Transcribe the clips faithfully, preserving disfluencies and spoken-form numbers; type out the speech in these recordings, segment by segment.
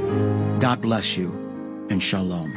God bless you, and shalom.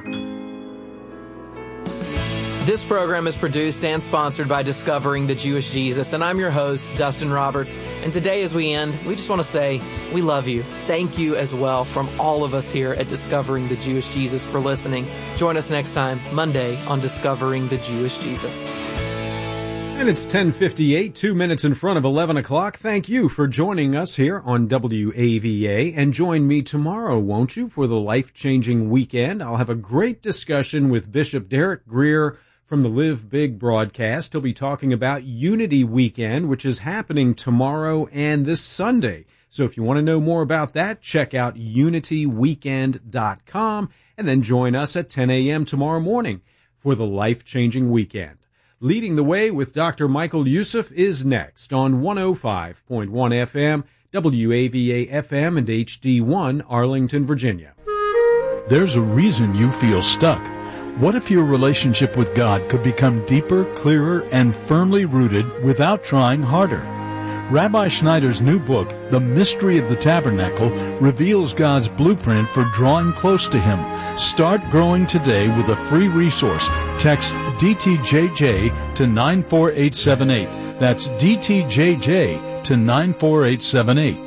This program is produced and sponsored by Discovering the Jewish Jesus, and I'm your host, Dustin Roberts. And today as we end, we just want to say we love you. Thank you as well from all of us here at Discovering the Jewish Jesus for listening. Join us next time, Monday, on Discovering the Jewish Jesus. And it's ten fifty-eight, two minutes in front of eleven o'clock. Thank you for joining us here on W A V A. And join me tomorrow, won't you, for the life-changing weekend. I'll have a great discussion with Bishop Derek Greer from the Live Big broadcast. He'll be talking about Unity Weekend, which is happening tomorrow and this Sunday. So if you want to know more about that, check out unity weekend dot com and then join us at ten a.m. tomorrow morning for the life-changing weekend. Leading the way with Doctor Michael Youssef is next on one oh five point one F M, W A V A F M, and H D one, Arlington, Virginia. There's a reason you feel stuck. What if your relationship with God could become deeper, clearer, and firmly rooted without trying harder? Rabbi Schneider's new book, The Mystery of the Tabernacle, reveals God's blueprint for drawing close to Him. Start growing today with a free resource. Text D T J J to nine four eight seven eight. That's D T J J to nine four eight seven eight.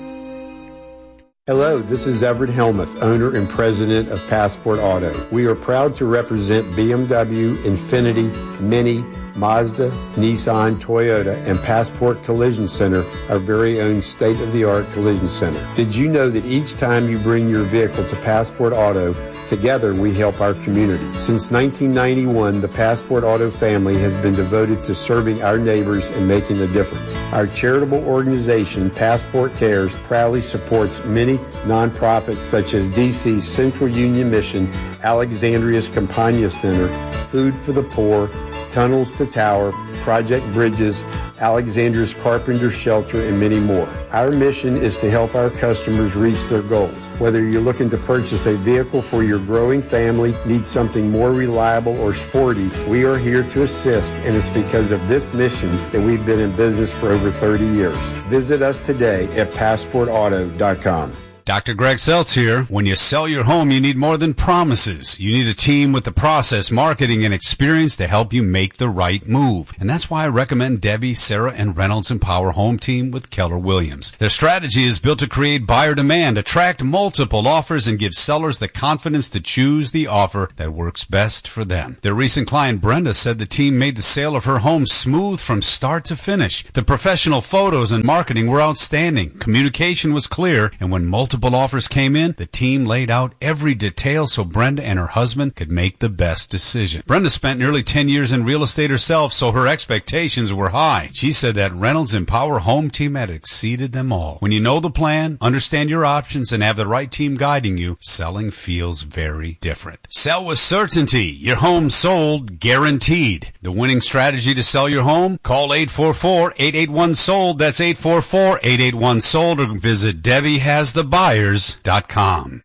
Hello, this is Everett Helmuth, owner and president of Passport Auto. We are proud to represent B M W, Infiniti, Mini, Mazda, Nissan, Toyota, and Passport Collision Center, our very own state-of-the-art collision center. Did you know that each time you bring your vehicle to Passport Auto, together we help our community? Since nineteen ninety-one, the Passport Auto family has been devoted to serving our neighbors and making a difference. Our charitable organization, Passport Cares, proudly supports many nonprofits such as D C's Central Union Mission, Alexandria's Campagna Center, Food for the Poor, Tunnels to Tower, Project Bridges, Alexandria's Carpenter Shelter, and many more. Our mission is to help our customers reach their goals. Whether you're looking to purchase a vehicle for your growing family, need something more reliable or sporty, we are here to assist, and it's because of this mission that we've been in business for over thirty years. Visit us today at passport auto dot com. Doctor Greg Seltz here. When you sell your home, you need more than promises. You need a team with the process, marketing, and experience to help you make the right move. And that's why I recommend Debbie, Sarah, and Reynolds Empower Home Team with Keller Williams. Their strategy is built to create buyer demand, attract multiple offers, and give sellers the confidence to choose the offer that works best for them. Their recent client, Brenda, said the team made the sale of her home smooth from start to finish. The professional photos and marketing were outstanding. Communication was clear, and when multiple offers came in, the team laid out every detail so Brenda and her husband could make the best decision. Brenda spent nearly ten years in real estate herself, so her expectations were high. She said that Reynolds Empower Home Team had exceeded them all. When you know the plan, understand your options, and have the right team guiding you, selling feels very different. Sell with certainty. Your home sold, guaranteed. The winning strategy to sell your home? Call eight four four, eight eight one, sold. That's eight four four, eight eight one, sold, or visit Debbie Has The Buyers dot com.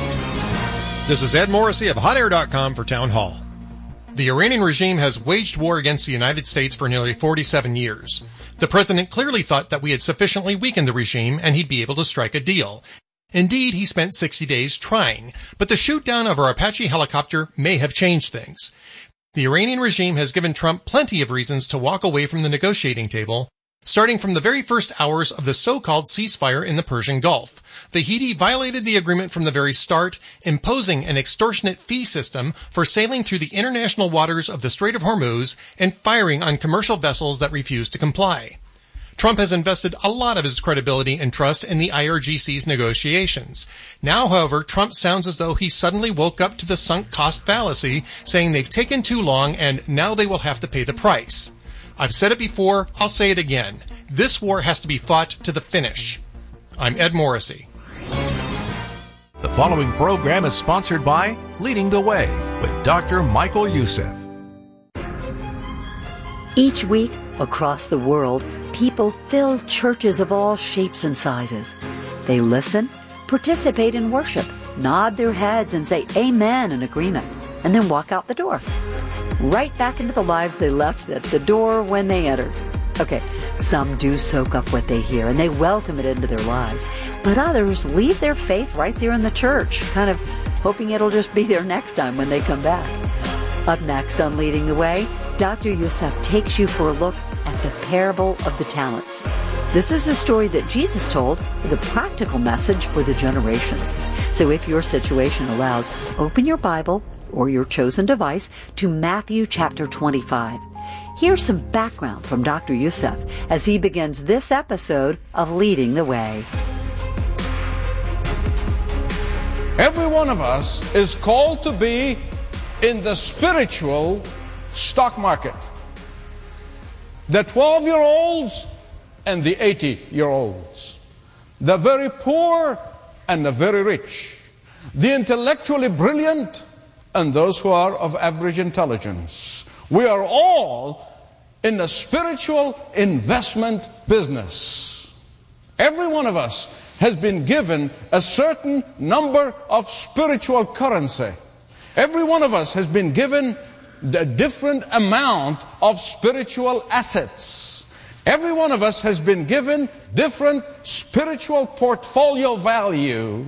This is Ed Morrissey of hot air dot com for Town Hall. The Iranian regime has waged war against the United States for nearly forty-seven years. The president clearly thought that we had sufficiently weakened the regime and he'd be able to strike a deal. Indeed, he spent sixty days trying, but the shoot down of our Apache helicopter may have changed things. The Iranian regime has given Trump plenty of reasons to walk away from the negotiating table, starting from the very first hours of the so-called ceasefire in the Persian Gulf. The Houthi violated the agreement from the very start, imposing an extortionate fee system for sailing through the international waters of the Strait of Hormuz and firing on commercial vessels that refused to comply. Trump has invested a lot of his credibility and trust in the I R G C's negotiations. Now, however, Trump sounds as though he suddenly woke up to the sunk cost fallacy, saying they've taken too long and now they will have to pay the price. I've said it before, I'll say it again. This war has to be fought to the finish. I'm Ed Morrissey. The following program is sponsored by Leading the Way with Doctor Michael Youssef. Each week, across the world, people fill churches of all shapes and sizes. They listen, participate in worship, nod their heads and say amen in agreement, and then walk out the door. Right back into the lives they left at the door when they entered. Okay, some do soak up what they hear and they welcome it into their lives. But others leave their faith right there in the church, kind of hoping it'll just be there next time when they come back. Up next on Leading the Way, Doctor Youssef takes you for a look at the parable of the talents. This is a story that Jesus told with a practical message for the generations. So if your situation allows, open your Bible or your chosen device to Matthew chapter twenty-five. Here's some background from Doctor Youssef as he begins this episode of Leading the Way. Every one of us is called to be in the spiritual stock market. The twelve-year-olds and the eighty-year-olds. The very poor and the very rich. The intellectually brilliant and those who are of average intelligence. We are all in the spiritual investment business. Every one of us has been given a certain number of spiritual currency. Every one of us has been given a different amount of spiritual assets. Every one of us has been given different spiritual portfolio value.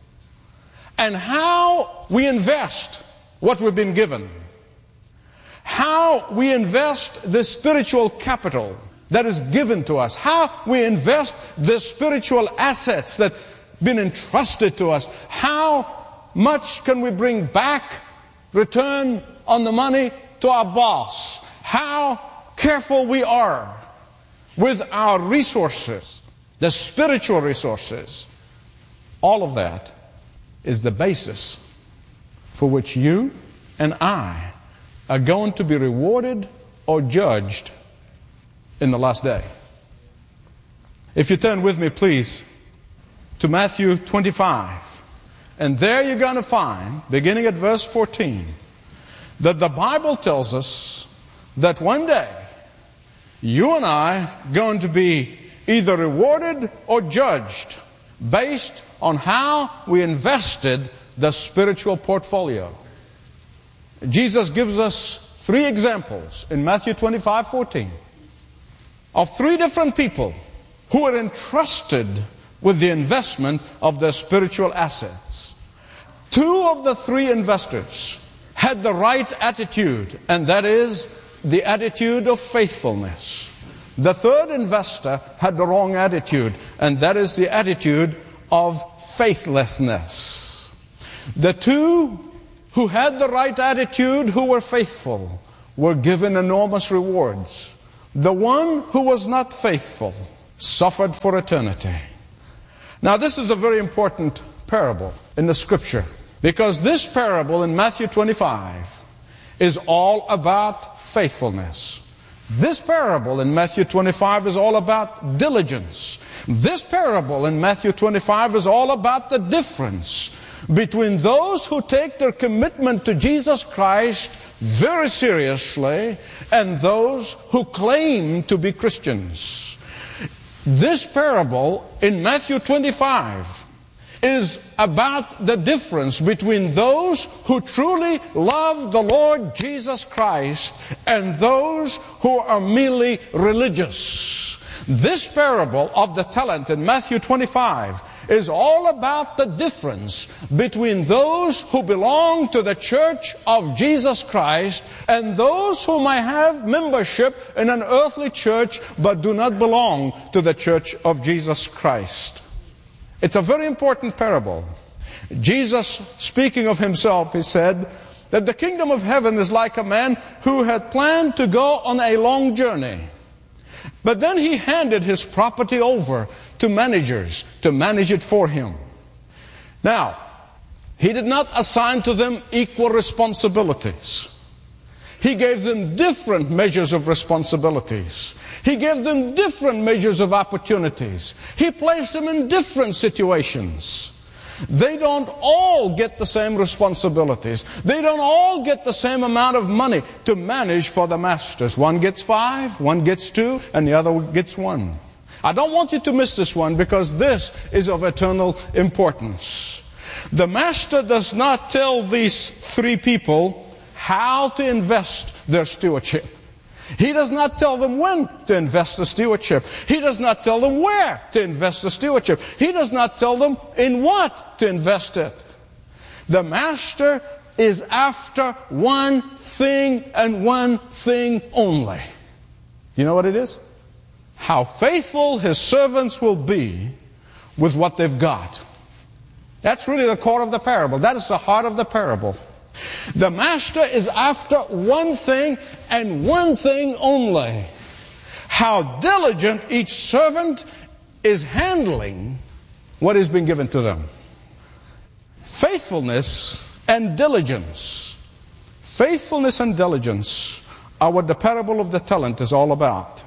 And how we invest what we've been given, how we invest the spiritual capital that is given to us, how we invest the spiritual assets that have been entrusted to us, how much can we bring back, return on the money to our boss, how careful we are with our resources, the spiritual resources. All of that is the basis for which you and I are going to be rewarded or judged in the last day. If you turn with me, please, to Matthew twenty-five. And there you're going to find, beginning at verse fourteen, that the Bible tells us that one day you and I are going to be either rewarded or judged based on how we invested the spiritual portfolio. Jesus gives us three examples in Matthew twenty-five fourteen of three different people who were entrusted with the investment of their spiritual assets. Two of the three investors had the right attitude, and that is the attitude of faithfulness. The third investor had the wrong attitude, and that is the attitude of faithlessness. The two who had the right attitude, who were faithful, were given enormous rewards. The one who was not faithful suffered for eternity. Now, this is a very important parable in the Scripture, because this parable in Matthew twenty-five is all about faithfulness. This parable in Matthew twenty-five is all about diligence. This parable in Matthew twenty-five is all about the difference between those who take their commitment to Jesus Christ very seriously and those who claim to be Christians. This parable in Matthew twenty-five is about the difference between those who truly love the Lord Jesus Christ and those who are merely religious. This parable of the talent in Matthew twenty-five is all about the difference between those who belong to the church of Jesus Christ and those who might have membership in an earthly church but do not belong to the church of Jesus Christ. It's a very important parable. Jesus, speaking of himself, he said that the kingdom of heaven is like a man who had planned to go on a long journey. But then he handed his property over to managers to manage it for him. Now, he did not assign to them equal responsibilities. He gave them different measures of responsibilities. He gave them different measures of opportunities. He placed them in different situations. They don't all get the same responsibilities. They don't all get the same amount of money to manage for the masters. One gets five, one gets two, and the other gets one. I don't want you to miss this one because this is of eternal importance. The master does not tell these three people how to invest their stewardship. He does not tell them when to invest the stewardship. He does not tell them where to invest the stewardship. He does not tell them in what to invest it. The master is after one thing and one thing only. You know what it is? How faithful his servants will be with what they've got. That's really the core of the parable. That is the heart of the parable. The master is after one thing and one thing only. How diligent each servant is handling what has been given to them. Faithfulness and diligence. Faithfulness and diligence are what the parable of the talent is all about.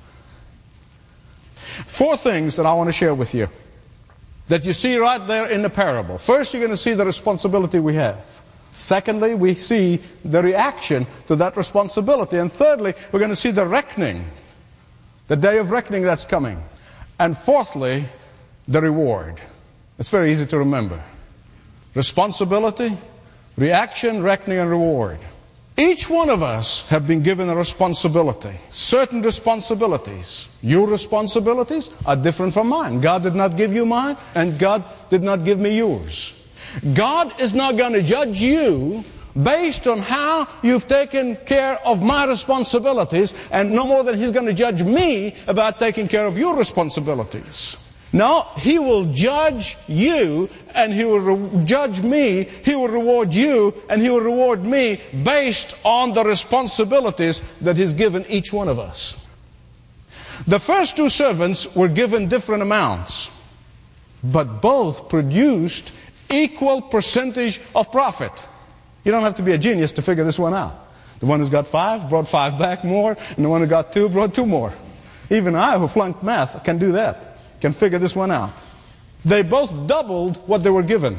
Four things that I want to share with you that you see right there in the parable. First, you're going to see the responsibility we have. Secondly, we see the reaction to that responsibility. And thirdly, we're going to see the reckoning, the day of reckoning that's coming. And fourthly, the reward. It's very easy to remember. Responsibility, reaction, reckoning, and reward. Each one of us have been given a responsibility, certain responsibilities. Your responsibilities are different from mine. God did not give you mine, and God did not give me yours. God is not going to judge you based on how you've taken care of my responsibilities, and no more than He's going to judge me about taking care of your responsibilities. No, He will judge you, and He will re- judge me, He will reward you, and He will reward me based on the responsibilities that He's given each one of us. The first two servants were given different amounts, but both produced equal percentage of profit. You don't have to be a genius to figure this one out. The one who's got five brought five back more, and the one who got two brought two more. Even I, who flunked math, can do that, can figure this one out. They both doubled what they were given.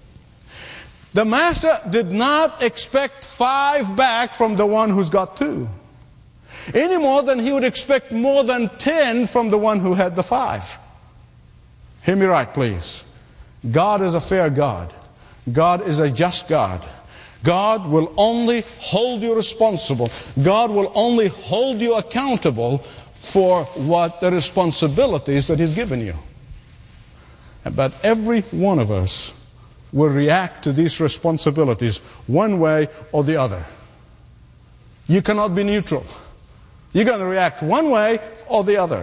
The master did not expect five back from the one who's got two, any more than he would expect more than ten from the one who had the five. Hear me right, please. God is a fair God. God is a just God. God will only hold you responsible. God will only hold you accountable for what the responsibilities that He's given you. But every one of us will react to these responsibilities one way or the other. You cannot be neutral. You're going to react one way or the other.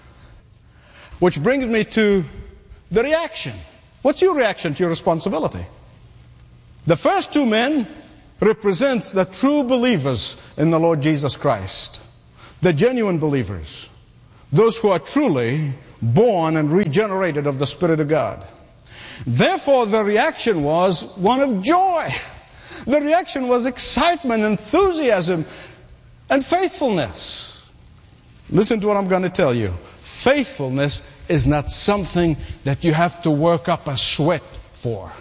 Which brings me to the reaction. What's your reaction to your responsibility? The first two men represent the true believers in the Lord Jesus Christ. The genuine believers. Those who are truly born and regenerated of the Spirit of God. Therefore, the reaction was one of joy. The reaction was excitement, enthusiasm, and faithfulness. Listen to what I'm going to tell you. Faithfulness is not something that you have to work up a sweat for.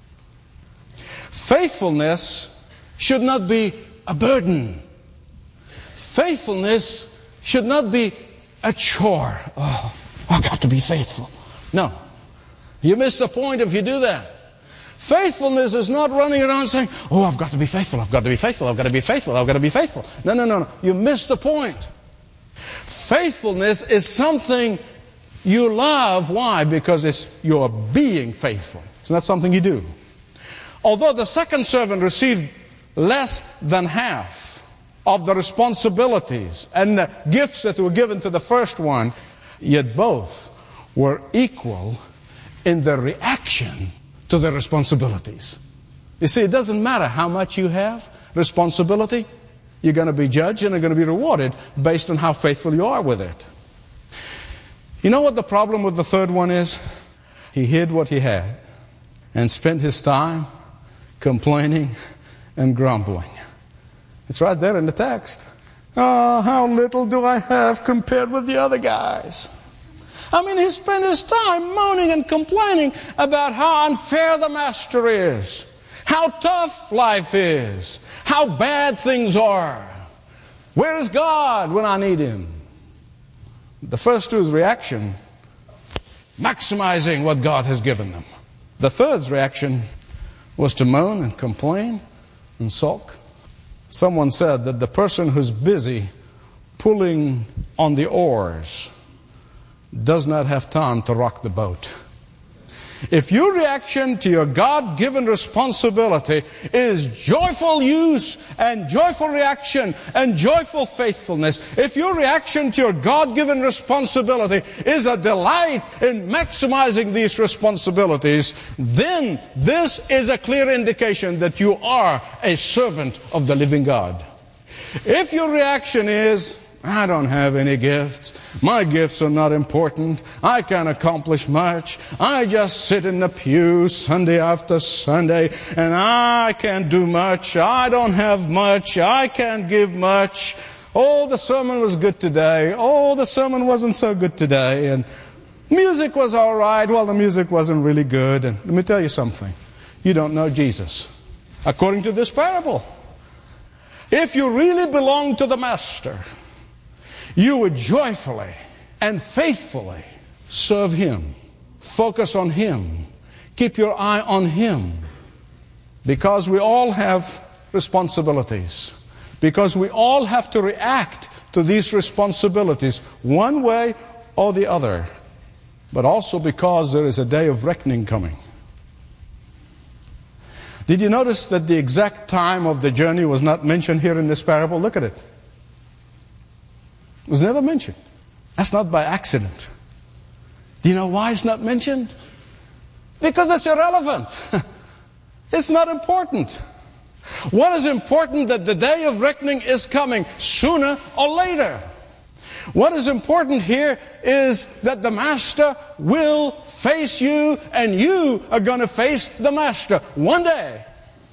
Faithfulness should not be a burden. Faithfulness should not be a chore. Oh, I've got to be faithful. No. You miss the point if you do that. Faithfulness is not running around saying, oh, I've got to be faithful, I've got to be faithful, I've got to be faithful, I've got to be faithful. No, no, no, no. You miss the point. Faithfulness is something you love. Why? Because it's you're being faithful. It's not something you do. Although the second servant received less than half of the responsibilities and the gifts that were given to the first one, yet both were equal in the reaction to the responsibilities. You see, it doesn't matter how much you have responsibility. You're going to be judged and you're going to be rewarded based on how faithful you are with it. You know what the problem with the third one is? He hid what he had and spent his time complaining and grumbling. It's right there in the text. Oh, how little do I have compared with the other guys. I mean, he spent his time moaning and complaining about how unfair the master is, how tough life is, how bad things are. Where is God when I need Him? The first two's reaction, maximizing what God has given them. The third's reaction was to moan and complain and sulk. Someone said that the person who's busy pulling on the oars does not have time to rock the boat. If your reaction to your God-given responsibility is joyful use and joyful reaction and joyful faithfulness, if your reaction to your God-given responsibility is a delight in maximizing these responsibilities, then this is a clear indication that you are a servant of the living God. If your reaction is, I don't have any gifts. My gifts are not important. I can't accomplish much. I just sit in the pew Sunday after Sunday and I can't do much. I don't have much. I can't give much. Oh, the sermon was good today. Oh, the sermon wasn't so good today. And music was all right. Well, the music wasn't really good. And let me tell you something. You don't know Jesus. According to this parable, if you really belong to the Master, you would joyfully and faithfully serve Him. Focus on Him. Keep your eye on Him. Because we all have responsibilities. Because we all have to react to these responsibilities one way or the other. But also because there is a day of reckoning coming. Did you notice that the exact time of the journey was not mentioned here in this parable? Look at it. It was never mentioned. That's not by accident. Do you know why it's not mentioned? Because it's irrelevant. It's not important. What is important? That the day of reckoning is coming sooner or later. What is important here is that the Master will face you and you are going to face the Master one day.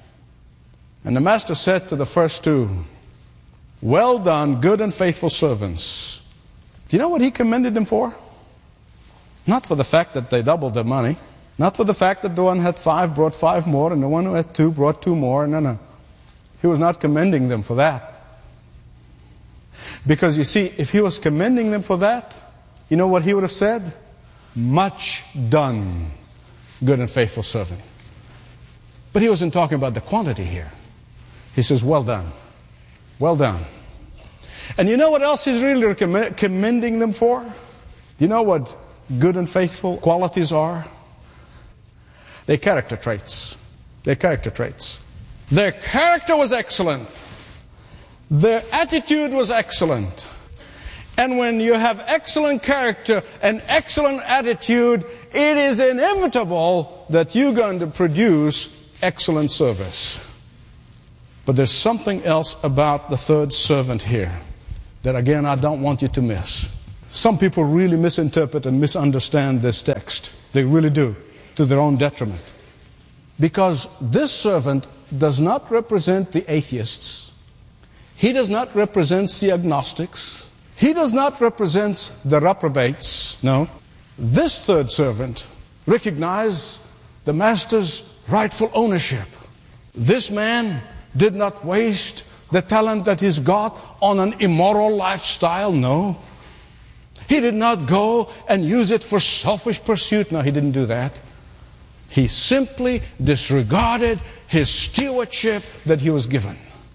And the Master said to the first two, well done, good and faithful servants. Do you know what He commended them for? Not for the fact that they doubled their money. Not for the fact that the one had five brought five more and the one who had two brought two more. No, no. He was not commending them for that. Because you see, if He was commending them for that, you know what He would have said? Much done, good and faithful servant. But He wasn't talking about the quantity here. He says, well done. Well done. And you know what else He's really commending them for? Do you know what good and faithful qualities are? They're character traits. They're character traits. Their character was excellent. Their attitude was excellent. And when you have excellent character and excellent attitude, it is inevitable that you're going to produce excellent service. But there's something else about the third servant here that, again, I don't want you to miss. Some people really misinterpret and misunderstand this text. They really do, to their own detriment. Because this servant does not represent the atheists. He does not represent the agnostics. He does not represent the reprobates. No. This third servant recognized the Master's rightful ownership. This man did not waste the talent that he's got on an immoral lifestyle. No. He did not go and use it for selfish pursuit. No, he didn't do that. He simply disregarded his stewardship that he was given.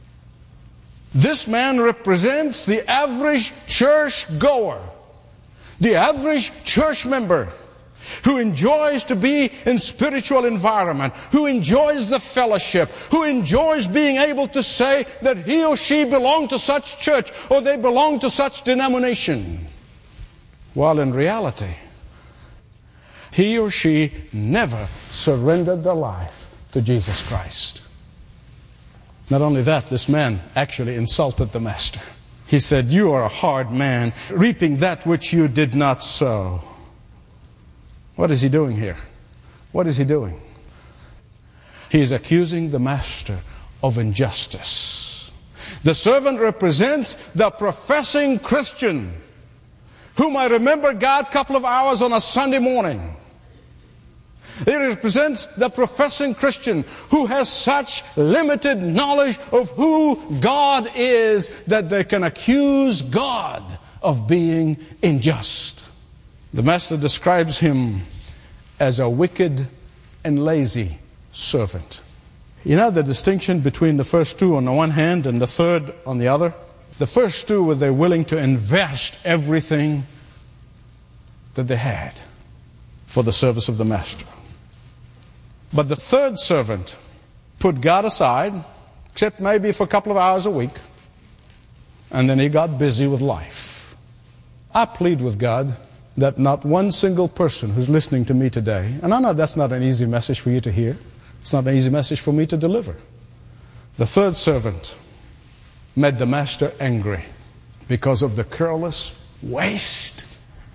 This man represents the average church goer, the average church member, who enjoys to be in spiritual environment, who enjoys the fellowship, who enjoys being able to say that he or she belong to such church or they belong to such denomination. While in reality, he or she never surrendered their life to Jesus Christ. Not only that, this man actually insulted the Master. He said, "You are a hard man, reaping that which you did not sow." What is he doing here? What is he doing? He is accusing the Master of injustice. The servant represents the professing Christian who might remember God a couple of hours on a Sunday morning. It represents the professing Christian who has such limited knowledge of who God is that they can accuse God of being unjust. The Master describes him as a wicked and lazy servant. You know the distinction between the first two on the one hand and the third on the other? The first two were they willing to invest everything that they had for the service of the master. But the third servant put God aside, except maybe for a couple of hours a week, and then he got busy with life. I plead with God that not one single person who's listening to me today, and I know that's not an easy message for you to hear, it's not an easy message for me to deliver. The third servant made the master angry because of the careless waste.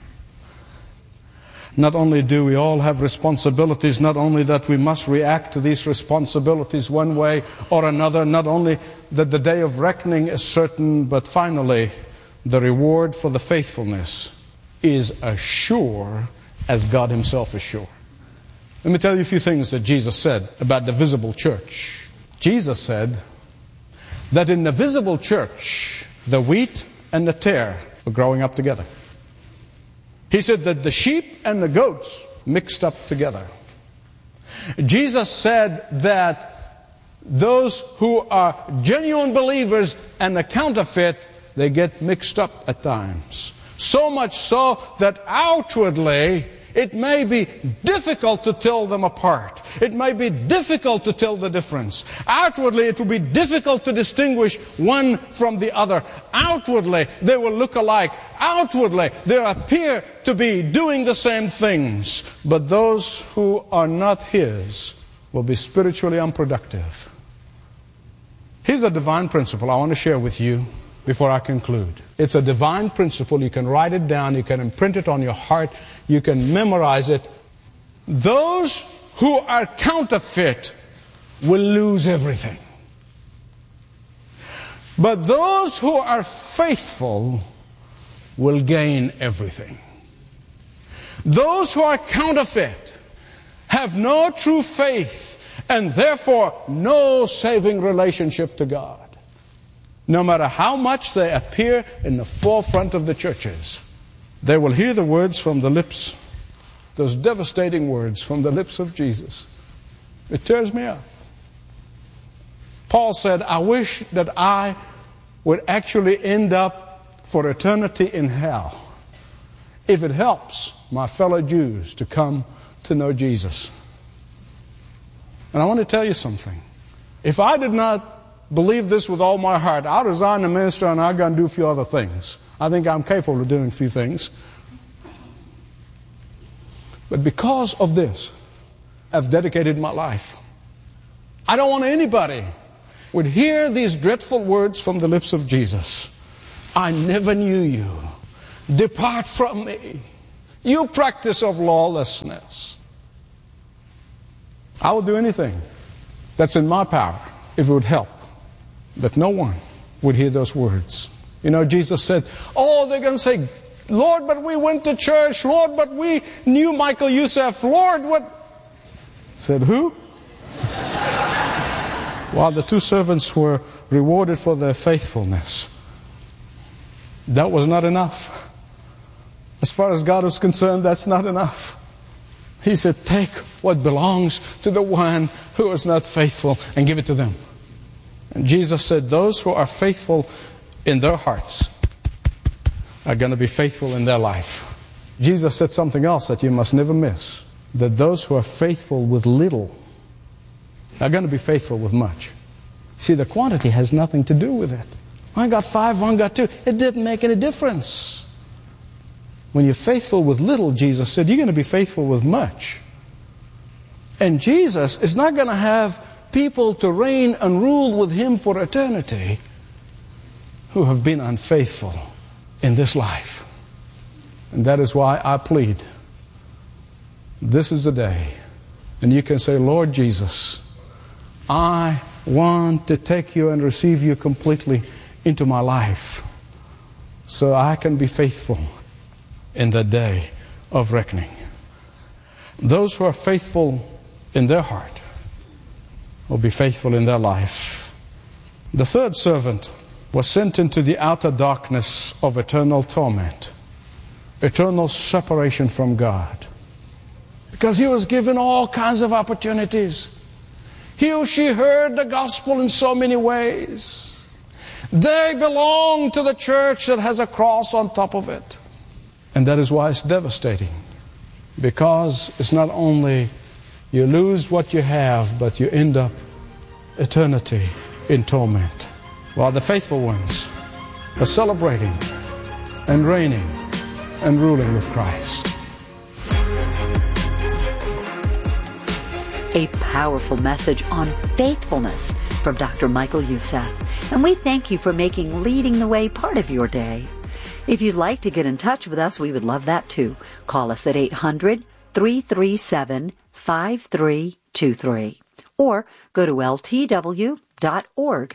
Not only do we all have responsibilities, not only that we must react to these responsibilities one way or another, not only that the day of reckoning is certain, but finally, the reward for the faithfulness is as sure as God Himself is sure. Let me tell you a few things that Jesus said about the visible church. Jesus said that in the visible church, the wheat and the tare are growing up together. He said that the sheep and the goats mixed up together. Jesus said that those who are genuine believers and the counterfeit, they get mixed up at times. So much so that outwardly it may be difficult to tell them apart. It may be difficult to tell the difference. Outwardly, it will be difficult to distinguish one from the other. Outwardly, they will look alike. Outwardly, they appear to be doing the same things. But those who are not His will be spiritually unproductive. Here's a divine principle I want to share with you before I conclude. It's a divine principle. You can write it down. You can imprint it on your heart. You can memorize it. Those who are counterfeit will lose everything. But those who are faithful will gain everything. Those who are counterfeit have no true faith and therefore no saving relationship to God. No matter how much they appear in the forefront of the churches, they will hear the words from the lips, those devastating words from the lips of Jesus. It tears me up. Paul said, I wish that I would actually end up for eternity in hell if it helps my fellow Jews to come to know Jesus. And I want to tell you something. If I did not believe this with all my heart, I'll resign the ministry and I'll go and do a few other things. I think I'm capable of doing a few things. But because of this, I've dedicated my life. I don't want anybody would hear these dreadful words from the lips of Jesus. I never knew you. Depart from me, you practice of lawlessness. I will do anything that's in my power if it would help. But no one would hear those words. You know, Jesus said, oh, they're going to say, Lord, but we went to church. Lord, but we knew Michael Youssef. Lord, what? Said who? While the two servants were rewarded for their faithfulness, that was not enough. As far as God is concerned, that's not enough. He said, take what belongs to the one who is not faithful and give it to them. And Jesus said, those who are faithful in their hearts are going to be faithful in their life. Jesus said something else that you must never miss. That those who are faithful with little are going to be faithful with much. See, the quantity has nothing to do with it. One got five, one got two. It didn't make any difference. When you're faithful with little, Jesus said, you're going to be faithful with much. And Jesus is not going to have people to reign and rule with Him for eternity who have been unfaithful in this life. And that is why I plead, this is the day. And you can say, Lord Jesus, I want to take you and receive you completely into my life so I can be faithful in the day of reckoning. Those who are faithful in their heart will be faithful in their life. The third servant was sent into the outer darkness of eternal torment, eternal separation from God, because he was given all kinds of opportunities. He or she heard the gospel in so many ways. They belong to the church that has a cross on top of it. And that is why it's devastating. Because it's not only you lose what you have, but you end up eternity in torment. While the faithful ones are celebrating and reigning and ruling with Christ. A powerful message on faithfulness from Doctor Michael Youssef. And we thank you for making Leading the Way part of your day. If you'd like to get in touch with us, we would love that too. Call us at eight hundred, three three seven, five three two three or go to L T W dot org.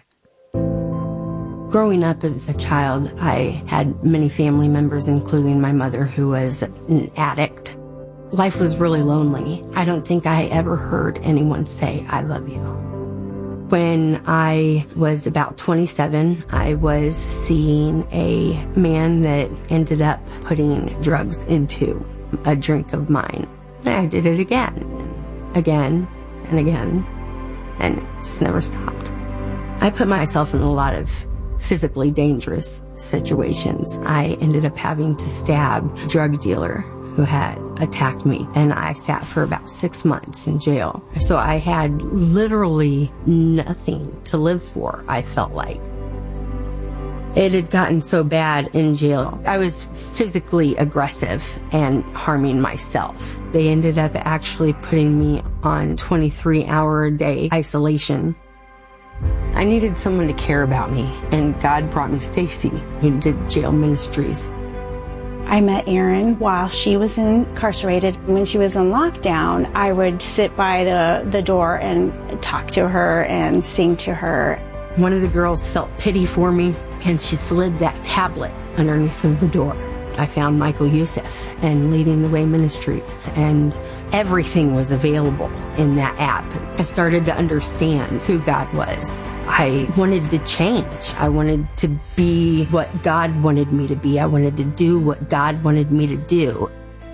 Growing up as a child, I had many family members, including my mother, who was an addict. Life was really lonely. I don't think I ever heard anyone say, "I love you." When I was about twenty-seven, I was seeing a man that ended up putting drugs into a drink of mine. I did it again, again, and again, and it just never stopped. I put myself in a lot of physically dangerous situations. I ended up having to stab a drug dealer who had attacked me, and I sat for about six months in jail. So I had literally nothing to live for, I felt like. It had gotten so bad in jail. I was physically aggressive and harming myself. They ended up actually putting me on twenty-three hour a day isolation. I needed someone to care about me, and God brought me Stacy, who did jail ministries. I met Erin while she was incarcerated. When she was in lockdown, I would sit by the, the door and talk to her and sing to her. One of the girls felt pity for me, and she slid that tablet underneath of the door. I found Michael Youssef and Leading the Way Ministries, and everything was available in that app. I started to understand who God was. I wanted to change. I wanted to be what God wanted me to be. I wanted to do what God wanted me to do.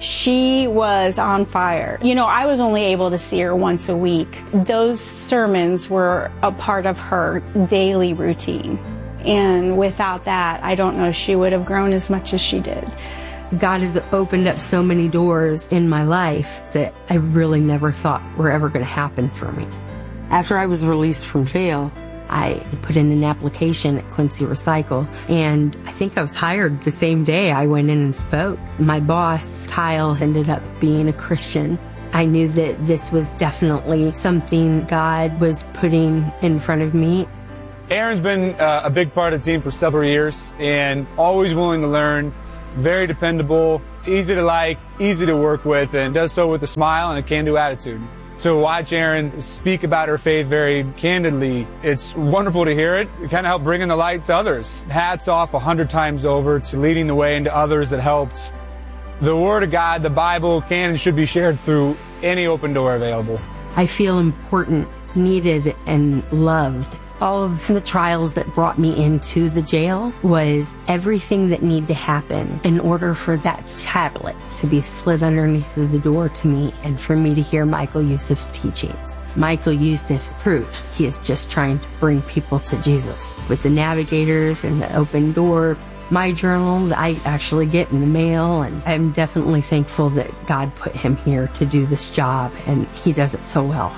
She was on fire. You know, I was only able to see her once a week. Those sermons were a part of her daily routine. And without that, I don't know if she would have grown as much as she did. God has opened up so many doors in my life that I really never thought were ever going to happen for me. After I was released from jail, I put in an application at Quincy Recycle, and I think I was hired the same day I went in and spoke. My boss, Kyle, ended up being a Christian. I knew that this was definitely something God was putting in front of me. Erin's been uh, a big part of the team for several years and always willing to learn, very dependable, easy to like, easy to work with, and does so with a smile and a can-do attitude. To watch Erin speak about her faith very candidly, it's wonderful to hear it. It kind of helped bring in the light to others. Hats off a hundred times over to leading the way into others that helped. The Word of God, the Bible, can and should be shared through any open door available. I feel important, needed, and loved. All of the trials that brought me into the jail was everything that needed to happen in order for that tablet to be slid underneath the door to me and for me to hear Michael Youssef's teachings. Michael Youssef proves he is just trying to bring people to Jesus. With the navigators and the open door, my journal that I actually get in the mail, and I'm definitely thankful that God put him here to do this job, and he does it so well.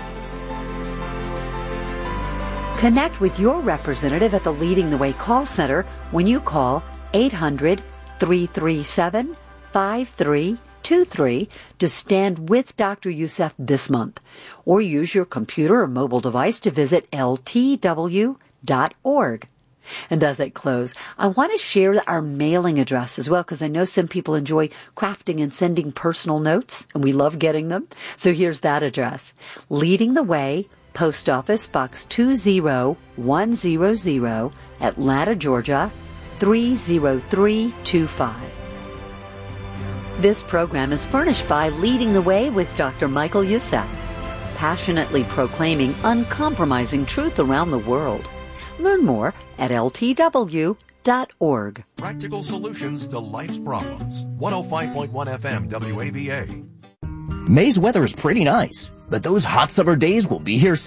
Connect with your representative at the Leading the Way call center when you call eight hundred, three three seven, five three two three to stand with Doctor Youssef this month. Or use your computer or mobile device to visit L T W dot org. And as I close, I want to share our mailing address as well, because I know some people enjoy crafting and sending personal notes, and we love getting them. So here's that address. Leading the Way, Post Office Box two zero one zero zero, Atlanta, Georgia, three zero three two five. This program is furnished by Leading the Way with Doctor Michael Youssef, passionately proclaiming uncompromising truth around the world. Learn more at L T W dot org. Practical solutions to life's problems. one oh five point one F M W A V A. May's weather is pretty nice, but those hot summer days will be here soon.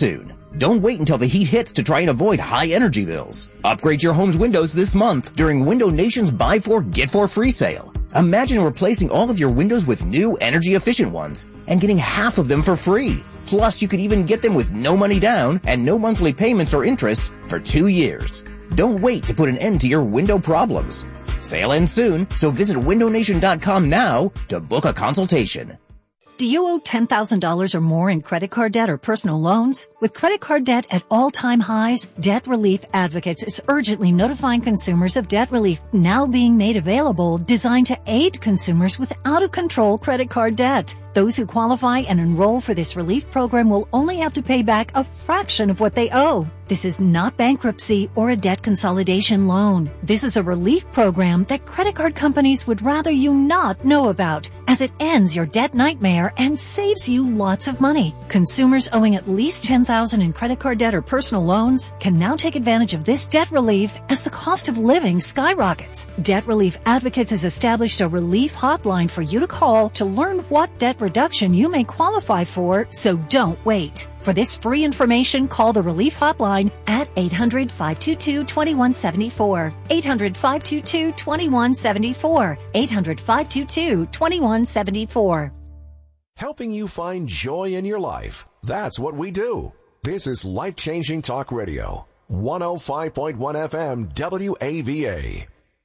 Don't wait until the heat hits to try and avoid high energy bills. Upgrade your home's windows this month during Window Nation's Buy four, Get four free sale. Imagine replacing all of your windows with new energy-efficient ones and getting half of them for free. Plus, you could even get them with no money down and no monthly payments or interest for two years. Don't wait to put an end to your window problems. Sale ends soon, so visit window nation dot com now to book a consultation. Do you owe ten thousand dollars or more in credit card debt or personal loans? With credit card debt at all-time highs, Debt Relief Advocates is urgently notifying consumers of debt relief now being made available, designed to aid consumers with out-of-control credit card debt. Those who qualify and enroll for this relief program will only have to pay back a fraction of what they owe. This is not bankruptcy or a debt consolidation loan. This is a relief program that credit card companies would rather you not know about, as it ends your debt nightmare and saves you lots of money. Consumers owing at least ten thousand dollars in credit card debt or personal loans can now take advantage of this debt relief as the cost of living skyrockets. Debt Relief Advocates has established a relief hotline for you to call to learn what debt reduction you may qualify for, so don't wait. For this free information, call the Relief Hotline at eight hundred, five two two, two one seven four. eight hundred, five two two, two one seven four. eight hundred, five two two, two one seven four. Helping you find joy in your life. That's what we do. This is Life-Changing Talk Radio. one oh five point one F M W A V A.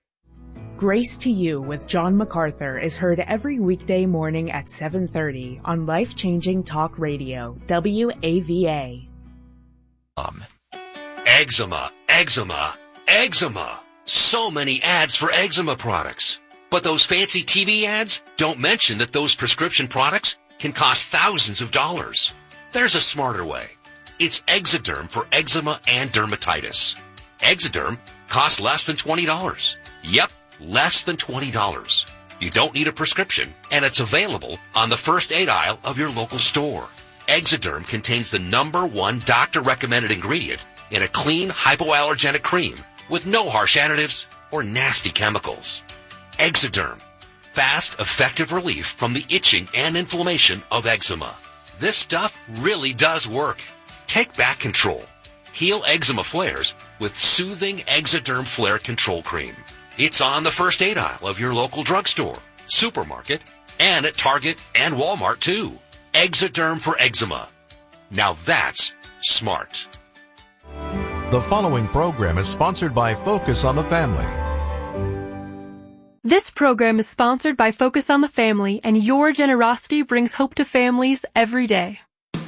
Grace to You with John MacArthur is heard every weekday morning at seven thirty on Life-Changing Talk Radio, W A V A. Um, eczema, eczema, eczema. So many ads for eczema products. But those fancy T V ads don't mention that those prescription products can cost thousands of dollars. There's a smarter way. It's Exoderm for eczema and dermatitis. Exoderm costs less than twenty dollars. Yep. Less than twenty dollars. You don't need a prescription, and it's available on the first aid aisle of your local store. Exoderm contains the number one doctor-recommended ingredient in a clean, hypoallergenic cream with no harsh additives or nasty chemicals. Exoderm. Fast, effective relief from the itching and inflammation of eczema. This stuff really does work. Take back control. Heal eczema flares with soothing Exoderm Flare Control Cream. It's on the first aid aisle of your local drugstore, supermarket, and at Target and Walmart, too. Exoderm for eczema. Now that's smart. The following program is sponsored by Focus on the Family. This program is sponsored by Focus on the Family, and your generosity brings hope to families every day.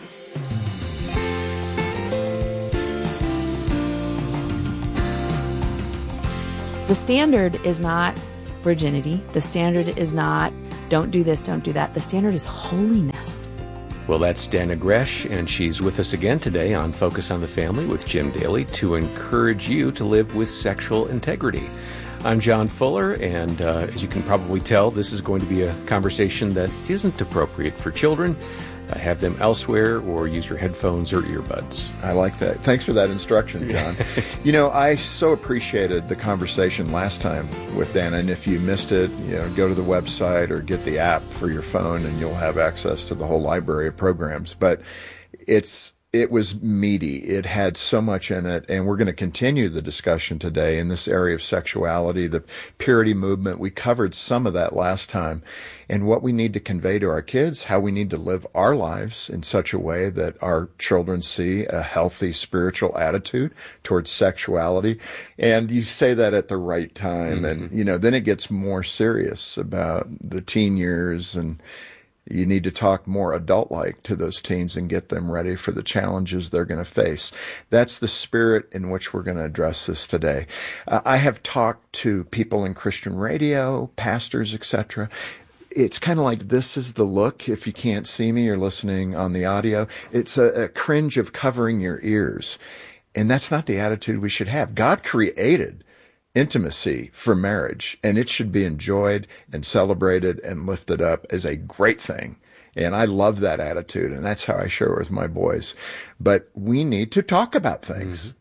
The standard is not virginity. The standard is not don't do this, don't do that. The standard is holiness. Well, that's Dana Gresh, and she's with us again today on Focus on the Family with Jim Daly to encourage you to live with sexual integrity. I'm John Fuller, and uh, as you can probably tell, this is going to be a conversation that isn't appropriate for children. Uh, have them elsewhere or use your headphones or earbuds. I like that. Thanks for that instruction, John. You know, I so appreciated the conversation last time with Dana, and if you missed it, you know, go to the website or get the app for your phone and you'll have access to the whole library of programs. But it's It was meaty. It had so much in it, and we're going to continue the discussion today in this area of sexuality, the purity movement. We covered some of that last time, and what we need to convey to our kids, how we need to live our lives in such a way that our children see a healthy spiritual attitude towards sexuality. And you say that at the right time, mm-hmm. and, you know, then it gets more serious about the teen years, and you need to talk more adult-like to those teens and get them ready for the challenges they're going to face. That's the spirit in which we're going to address this today. Uh, I have talked to people in Christian radio, pastors, et cetera. It's kind of like, this is the look. If you can't see me, you're listening on the audio. It's a, a cringe of covering your ears. And that's not the attitude we should have. God created intimacy for marriage, and it should be enjoyed and celebrated and lifted up as a great thing. And I love that attitude, and that's how I share it with my boys. But we need to talk about things.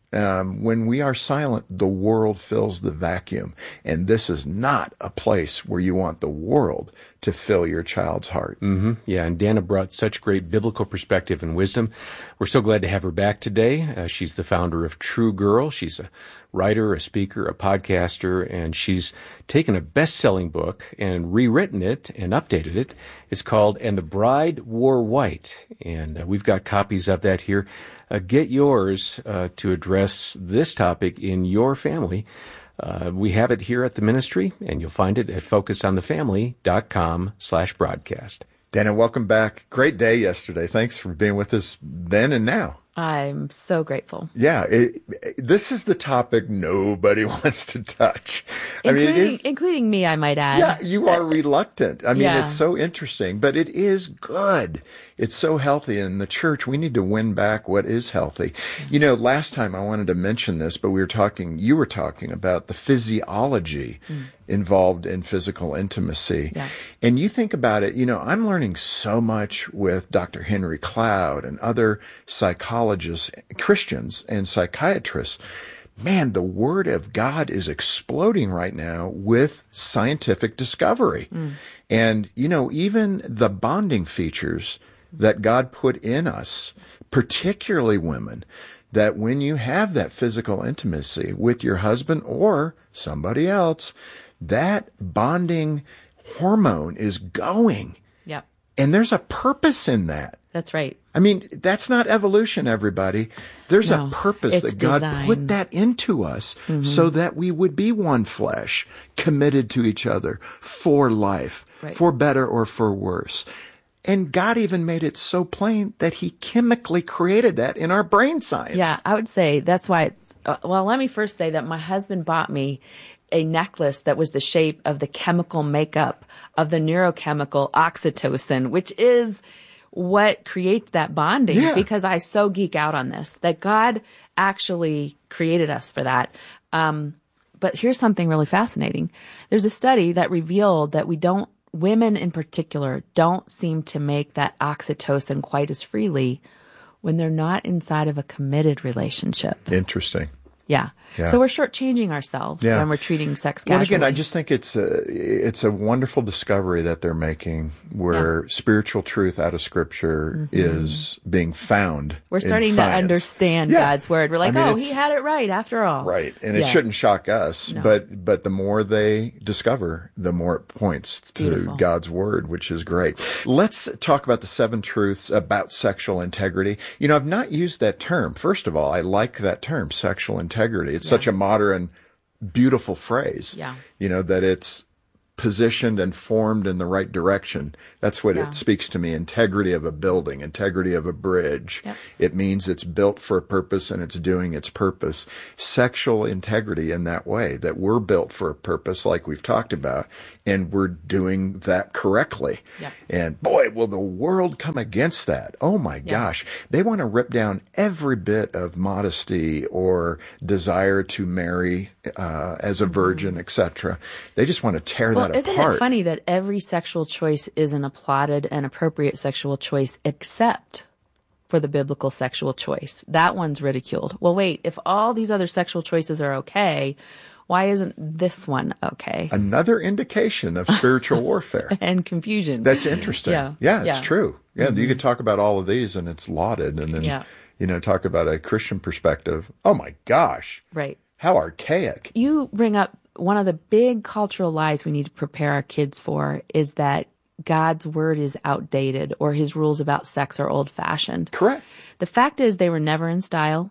Um, when we are silent, the world fills the vacuum. And this is not a place where you want the world to fill your child's heart. Mm-hmm. Yeah, and Dana brought such great biblical perspective and wisdom. We're so glad to have her back today. Uh, she's the founder of True Girl. She's a writer, a speaker, a podcaster, and she's taken a best-selling book and rewritten it and updated it. It's called And the Bride Wore White, and uh, we've got copies of that here. Uh, get yours uh, to address this topic in your family. Uh, we have it here at the ministry, and you'll find it at focusonthefamily.com slash broadcast. Dana, welcome back. Great day yesterday. Thanks for being with us then and now. I'm so grateful. Yeah, it, it, this is the topic nobody wants to touch. Including, I mean, it is, including me, I might add. Yeah, you are reluctant. I mean, Yeah. it's so interesting, but it is good. It's so healthy. In the church, we need to win back what is healthy. You know, last time I wanted to mention this, but we were talking, you were talking about the physiology mm. involved in physical intimacy. Yeah. And you think about it, you know, I'm learning so much with Doctor Henry Cloud and other psychologists, Christians and psychiatrists. Man, the Word of God is exploding right now with scientific discovery. Mm. And, you know, even the bonding features that God put in us, particularly women, that when you have that physical intimacy with your husband or somebody else, that bonding hormone is going. Yep. And there's a purpose in that. That's right. I mean, that's not evolution, everybody. There's No, a purpose it's that God design. put that into us Mhm. so that we would be one flesh, committed to each other for life, Right. for better or for worse. And God even made it so plain that he chemically created that in our brain science. Yeah, I would say that's why it's, uh, well, let me first say that my husband bought me a necklace that was the shape of the chemical makeup of the neurochemical oxytocin, which is what creates that bonding, Yeah. because I so geek out on this, that God actually created us for that. Um, but here's something really fascinating. There's a study that revealed that we don't, women in particular, don't seem to make that oxytocin quite as freely when they're not inside of a committed relationship. Interesting. Yeah. Yeah. So we're shortchanging ourselves Yeah. when we're treating sex Well, casually. again, I just think it's a, it's a wonderful discovery that they're making where spiritual truth out of Scripture Mhm. is being found. We're in starting to science. understand Yeah. God's word. We're like, I mean, oh, it's- he had it right after all. Right. And it Yeah. shouldn't shock us, No. but but the more they discover, the more it points to beautiful. God's word, which is great. Let's talk about the seven truths about sexual integrity. You know, I've not used that term. First of all, I like that term, sexual integrity. It's such a modern, beautiful phrase. Yeah. You know, that it's positioned and formed in the right direction. That's what Yeah. it speaks to me. Integrity of a building, integrity of a bridge. Yep. It means it's built for a purpose and it's doing its purpose. Sexual integrity in that way, that we're built for a purpose like we've talked about, and we're doing that correctly. Yep. And boy, will the world come against that. Oh my Yeah. gosh. They want to rip down every bit of modesty or desire to marry uh, as a virgin, et cetera. They just want to tear Well, that isn't apart. it funny that every sexual choice is an applauded and appropriate sexual choice except for the biblical sexual choice? That one's ridiculed. Well, wait, if all these other sexual choices are okay, why isn't this one okay? Another indication of spiritual warfare. And confusion. That's interesting. Yeah. Yeah, it's Yeah. true. Yeah, Mhm. you could talk about all of these and it's lauded, and then, Yeah. you know, talk about a Christian perspective. Oh my gosh. Right. How archaic. You bring up one of the big cultural lies we need to prepare our kids for is that God's word is outdated or his rules about sex are old fashioned. Correct. The fact is they were never in style.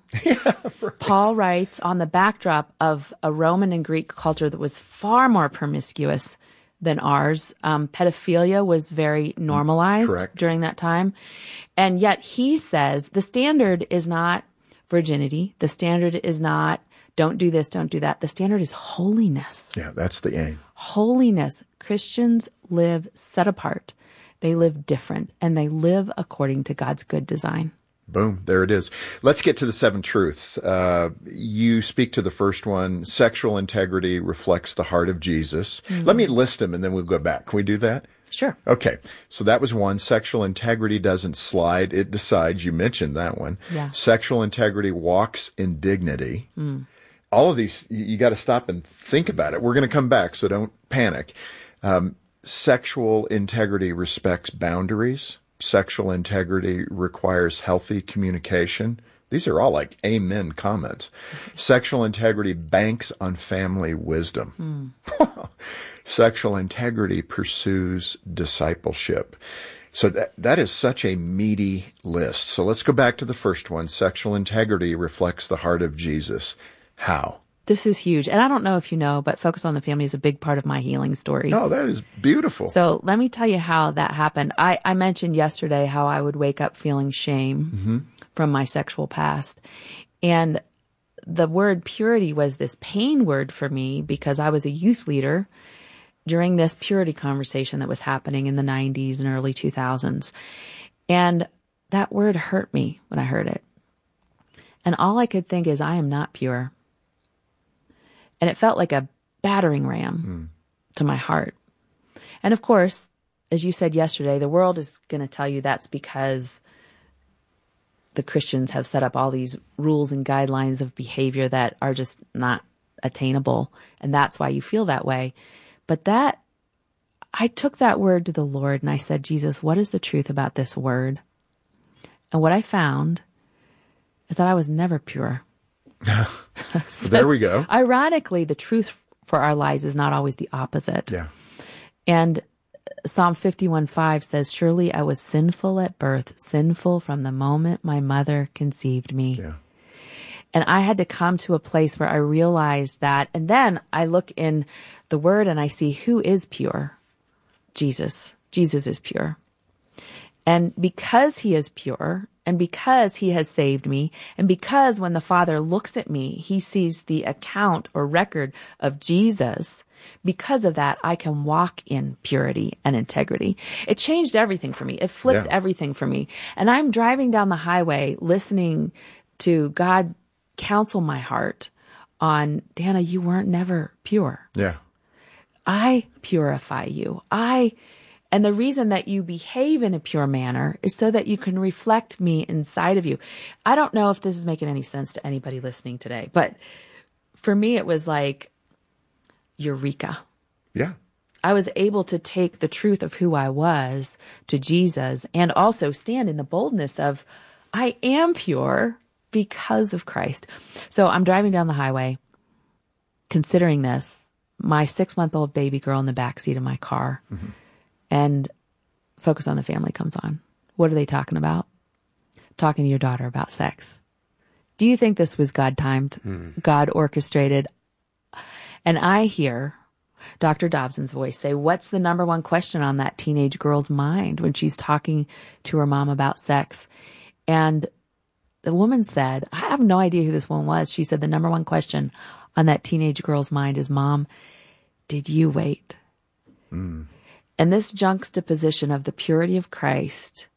Paul writes on the backdrop of a Roman and Greek culture that was far more promiscuous than ours. Um, pedophilia was very normalized Correct. during that time. And yet he says the standard is not virginity. The standard is not don't do this, don't do that. The standard is holiness. Yeah, that's the aim. Holiness. Christians live set apart. They live different, and they live according to God's good design. Boom, there it is. Let's get to the seven truths. Uh, you speak to the first one. Sexual integrity reflects the heart of Jesus. Mm. Let me list them and then we'll go back. Can we do that? Sure. Okay. So that was one. Sexual integrity doesn't slide. It decides. You mentioned that one. Yeah. Sexual integrity walks in dignity. Mm. All of these, you, you got to stop and think about it. We're going to come back, so don't panic. Um, sexual integrity respects boundaries. Sexual integrity requires healthy communication. These are all like amen comments. Sexual integrity banks on family wisdom. Mm. Sexual integrity pursues discipleship. So that that is such a meaty list. So let's go back to the first one. Sexual integrity reflects the heart of Jesus. How? This is huge. And I don't know if you know, but Focus on the Family is a big part of my healing story. Oh, that is beautiful. So let me tell you how that happened. I, I mentioned yesterday how I would wake up feeling shame mm-hmm. from my sexual past. And the word purity was this pain word for me because I was a youth leader during this purity conversation that was happening in the nineties and early two thousands. And that word hurt me when I heard it. And all I could think is, I am not pure. And it felt like a battering ram mm. to my heart. And of course, as you said yesterday, the world is going to tell you that's because the Christians have set up all these rules and guidelines of behavior that are just not attainable. And that's why you feel that way. But that, I took that word to the Lord and I said, Jesus, what is the truth about this word? And what I found is that I was never pure. So there we go. Ironically, the truth for our lives is not always the opposite. Yeah. And Psalm fifty-one five says, surely I was sinful at birth, sinful from the moment my mother conceived me. Yeah. And I had to come to a place where I realized that. And then I look in the word and I see who is pure. Jesus. Jesus is pure. And because he is pure, and because he has saved me, and because when the Father looks at me, he sees the account or record of Jesus, because of that, I can walk in purity and integrity. It changed everything for me. It flipped Yeah. everything for me. And I'm driving down the highway listening to God counsel my heart on, Dana, you weren't never pure. Yeah. I purify you. I, and the reason that you behave in a pure manner is so that you can reflect me inside of you. I don't know if this is making any sense to anybody listening today, but for me, it was like eureka. Yeah. I was able to take the truth of who I was to Jesus and also stand in the boldness of, I am pure because of Christ. So I'm driving down the highway, considering this, my six-month-old baby girl in the backseat of my car, mm-hmm. and Focus on the Family comes on. What are they talking about? Talking to your daughter about sex. Do you think this was God timed, mm. God orchestrated? And I hear Doctor Dobson's voice say, what's the number one question on that teenage girl's mind when she's talking to her mom about sex? And the woman said, I have no idea who this woman was. She said, the number one question on that teenage girl's mind is, Mom, did you wait? Mm. And this juxtaposition of the purity of Christ